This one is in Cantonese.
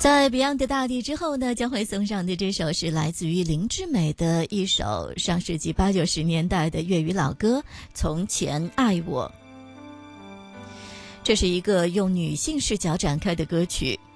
在 Beyond 的大地之后呢，将会送上的这首是来自于林志美的一首上世纪80、90年代的粤语老歌《从前爱我》。这是一个用女性视角展开的歌曲，